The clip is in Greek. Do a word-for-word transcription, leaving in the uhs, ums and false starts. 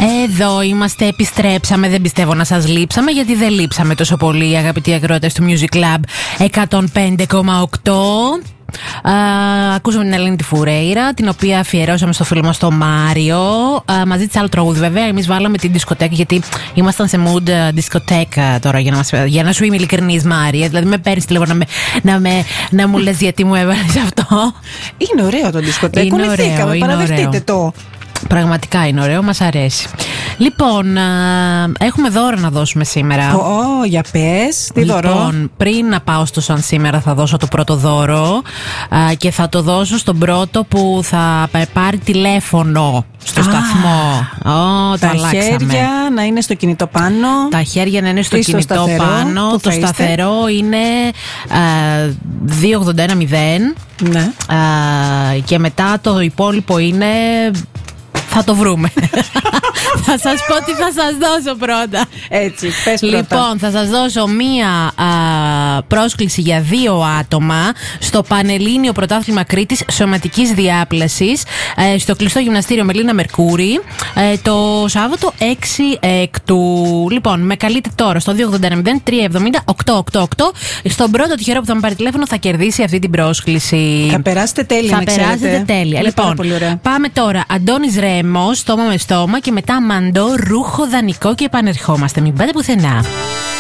Εδώ είμαστε, επιστρέψαμε. Δεν πιστεύω να σας λείψαμε, γιατί δεν λείψαμε τόσο πολύ, αγαπητοί ακροατές του Music Club εκατόν πέντε κόμμα οκτώ. Uh, ακούσαμε την Ελένη τη Φουρέιρα, την οποία αφιερώσαμε στο φίλο μας το Μάριο. Uh, μαζί της άλλο τραγούδι, βέβαια. Εμείς βάλαμε την δισκοτέκα, γιατί ήμασταν σε mood uh, δισκοτέκα τώρα. Για να, μας, για να σου είμαι ειλικρινής, Μάρια. Δηλαδή, με παίρνεις τηλέφωνο να, να, με, να μου λες γιατί μου έβαλες αυτό. Είναι ωραίο το δισκοτέκο. Είναι ωραίο, είναι παραδεχτείτε ωραίο. το. Πραγματικά είναι ωραίο, μας αρέσει. Λοιπόν, α, έχουμε δώρο να δώσουμε σήμερα. Ω, oh, για πες, τι λοιπόν, δώρο. Λοιπόν, πριν να πάω στο σαν σήμερα, θα δώσω το πρώτο δώρο α, και θα το δώσω στον πρώτο που θα πάρει τηλέφωνο στο ah, σταθμό. Oh, τα χέρια να είναι στο κινητό πάνω. Τα χέρια να είναι στο κινητό στο σταθερό, πάνω. Το σταθερό είναι α, δύο ογδόντα ένα μηδέν. Ναι. Α, και μετά το υπόλοιπο είναι... Θα το βρούμε. Θα σας πω τι θα σας δώσω πρώτα. Έτσι, πες πρώτα. Λοιπόν, θα σας δώσω μία α, πρόσκληση για δύο άτομα στο Πανελλήνιο Πρωτάθλημα Κρήτης Σωματικής Διάπλασης ε, στο κλειστό γυμναστήριο Μελίνα Μερκούρη ε, το Σάββατο έξι Έκτου. Λοιπόν, με καλείτε τώρα στο δύο ογδόντα ένα μηδέν τρία εβδομήντα οκτώ ογδόντα οκτώ. Στον πρώτο τυχερό που θα με πάρει τηλέφωνο θα κερδίσει αυτή την πρόσκληση. Θα περάσετε τέλεια, θα περάσετε τέλεια. Είναι λοιπόν, πάμε τώρα. Αντώνης Ρέμος, στόμα με στόμα, και μετά Μαντό, ρούχο δανεικό, και επανερχόμαστε. Μην πάτε πουθενά.